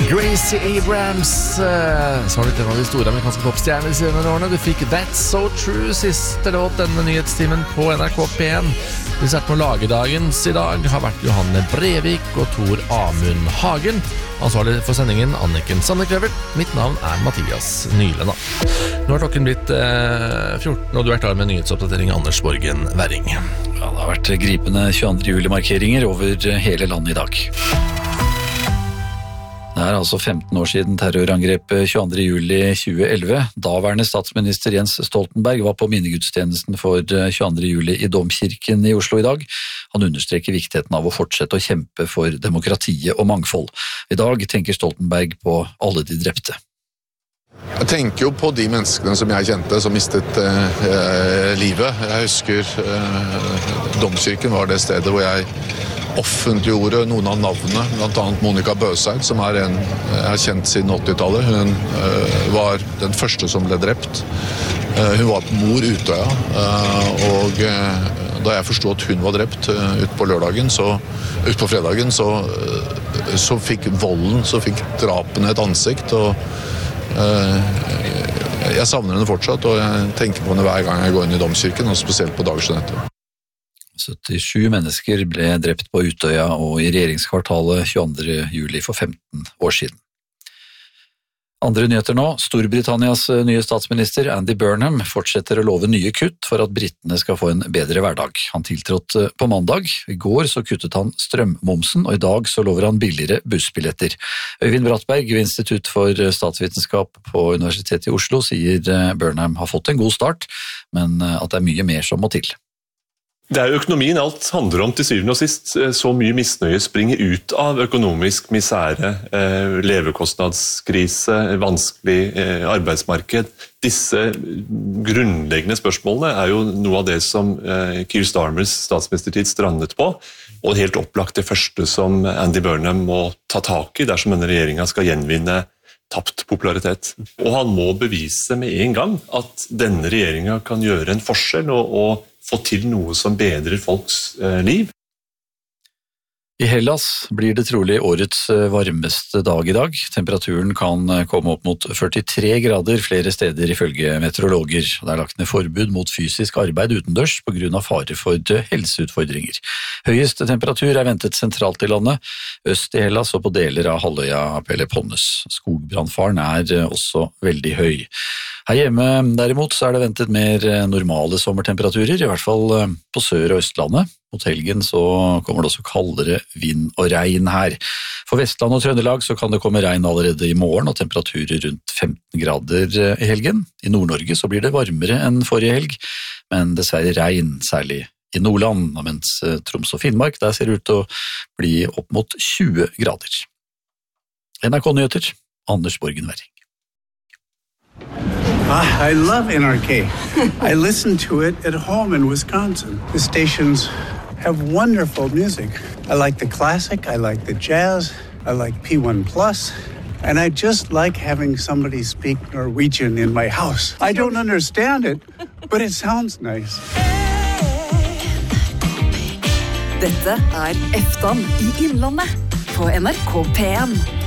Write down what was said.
Gracie Abrams, så har du en av de store amerikanske popstjerner I senere årene. Du fikk That's So True, siste låt denne nyhetstimen på NRK P1. Vi starter med lagedagens I dag har vært Johanne Brevik og Tor Amund Hagen. Ansvarlig for sendingen Anniken Sandekløver. Mitt navn Mathias Nylenda. Nå har klokken blitt 14, og du klar med nyhetsoppdatering Anders Borgen Werring. Ja, det har vært gripende 22. juli-markeringer over hele landet I dag. Det altså 15 år siden terrorangrepet 22. juli 2011. Daværende statsminister Jens Stoltenberg var på minnegudstjenesten for 22. juli I Domkirken I Oslo I dag. Han understreker viktigheten av å fortsette å kjempe for demokratiet og mangfold. I dag tenker Stoltenberg på alle de drepte. Jeg tenker jo på de menneskene som jeg kjente som mistet livet. Jeg husker Domkirken var det stedet hvor jeg offentliggjorde noen av navnene, blant annet Monica Bøseid, som en jeg har kjent siden 80-tallet. Hun var den første som ble drept. Hun var mor Utøya, og da jeg forstod at hun var drept ut på fredagen, så fikk volden, så fikk drapene et ansikt, og jeg savner henne fortsatt, og jeg tenker på henne hver gang jeg går inn I Domkirken, og spesielt på dager som dette. 77 mennesker ble drept på Utøya og I regjeringskvartalet 22. juli for 15 år siden. Andre nyheter nå. Storbritannias nye statsminister Andy Burnham fortsetter å love nye kutt for at britene skal få en bedre hverdag. Han tiltrådte på mandag. I går så kuttet han strømmomsen, og I dag så lover han billigere bussbilletter. Øyvind Brattberg ved Institutt for statsvitenskap på Universitetet I Oslo sier Burnham har fått en god start, men at det mye mer som må til. Det jo økonomien alt handler om til syvende og sist. Så mye misnøye springer ut av økonomisk misære, levekostnadskrise, vanskelig arbeidsmarked. Disse grunnleggende spørsmålene jo noe av det som Keir Starmers statsministertid strandet på, og helt opplagt det første som Andy Burnham må ta tak I dersom denne regjeringen skal gjenvinne tapt popularitet. Og han må bevise med en gang at denne regjeringen kan gjøre en forskjell og få til noe som bedrer folks liv. I Hellas blir det trolig årets varmeste dag I dag. Temperaturen kan komme opp mot 43 grader flere steder ifølge meteorologer. Det lagt ned forbud mot fysisk arbeid utendørs på grunn av fare for helseutfordringer. Høyest temperatur ventet sentralt I landet, øst I Hellas og på deler av halvøya Peloponnes. Skogbrannfaren også veldig høy. Her hjemme derimot så det ventet mer normale sommertemperaturer, I hvert fall på Sør- og Østlandet. Mot helgen så kommer det også kaldere vind og regn her. For Vestland og Trøndelag så kan det komme regn allerede I morgen og temperaturer rundt 15 grader I helgen. I Nord-Norge så blir det varmere enn forrige helg, men dessverre regn, særlig I Nordland, mens Troms og Finnmark der ser ut til å bli opp mot 20 grader. NRK Nyheter, Anders Borgen Werring. I love NRK. I listen to it at home in Wisconsin. The stations have wonderful music. I like the classic, I like the jazz, I like P1 Plus, and I just like having somebody speak Norwegian in my house. I don't understand it, but it sounds nice. Dette Eftan I Innlandet på NRK P1.